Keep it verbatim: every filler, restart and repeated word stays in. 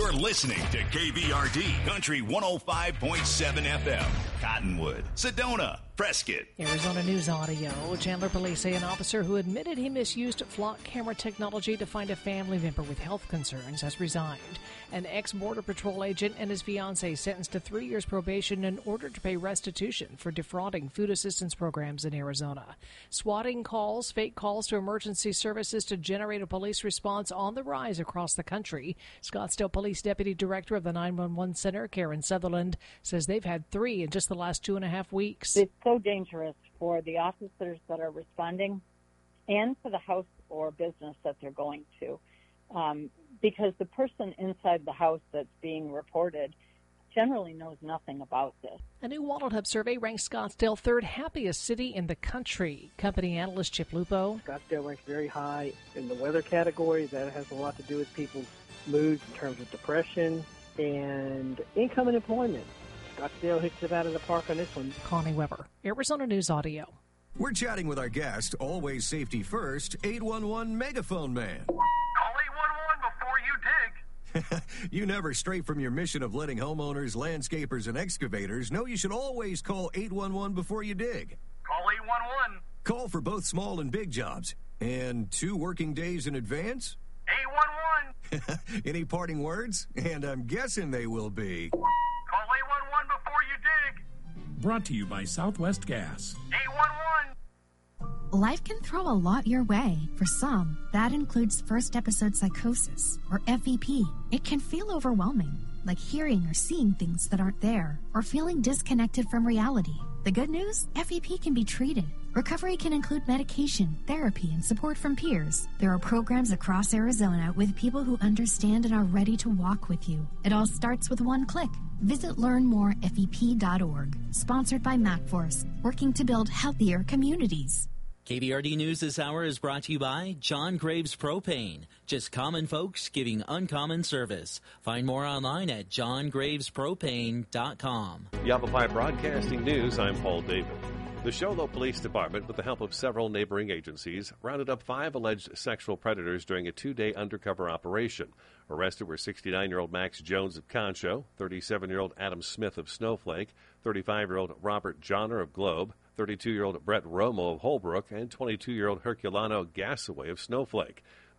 You're listening to K V R D Country one oh five point seven F M. Cottonwood, Sedona, Prescott. Arizona News Audio. Chandler police say an officer who admitted he misused flock camera technology to find a family member with health concerns has resigned. An ex-Border Patrol agent and his fiancée sentenced to three years probation in order to pay restitution for defrauding food assistance programs in Arizona. Swatting calls, fake calls to emergency services to generate a police response on the rise across the country. Scottsdale Police Deputy Director of the nine one one Center, Karen Sutherland, says they've had three in just the last two and a half weeks. It's so dangerous for the officers that are responding and for the house or business that they're going to, um, because the person inside the house that's being reported generally knows nothing about this. A new Wallet Hub survey ranks Scottsdale third happiest city in the country. Company analyst Chip Lupo. Scottsdale ranks very high in the weather category. That has a lot to do with people's moods in terms of depression and income and employment. Scottsdale hits it out of the park on this one. Connie Weber, Arizona News Audio. We're chatting with our guest, always safety first, eight one one Megaphone Man. Call eight one one before you dig. You never stray from your mission of letting homeowners, landscapers, and excavators know you should always call eight one one before you dig. Call eight one one. Call for both small and big jobs. And two working days in advance? eight one one. Any parting words? And I'm guessing they will be... Call eight one one before you dig. Brought to you by Southwest Gas. eight one one. Life can throw a lot your way. For some, that includes first episode psychosis, or F E P. It can feel overwhelming, like hearing or seeing things that aren't there, or feeling disconnected from reality. The good news? F E P can be treated. Recovery can include medication, therapy, and support from peers. There are programs across Arizona with people who understand and are ready to walk with you. It all starts with one click. Visit learn more F E P dot org. Sponsored by MacForce, working to build healthier communities. K V R D News this hour is brought to you by John Graves Propane. Just common folks giving uncommon service. Find more online at john graves propane dot com. Yavapai Broadcasting News, I'm Paul David. The Sholo Police Department, with the help of several neighboring agencies, rounded up five alleged sexual predators during a two-day undercover operation. Arrested were sixty-nine-year-old Max Jones of Concho, thirty-seven-year-old Adam Smith of Snowflake, thirty-five-year-old Robert Johnner of Globe, thirty-two-year-old Brett Romo of Holbrook, and twenty-two-year-old Herculano Gasaway of Snowflake.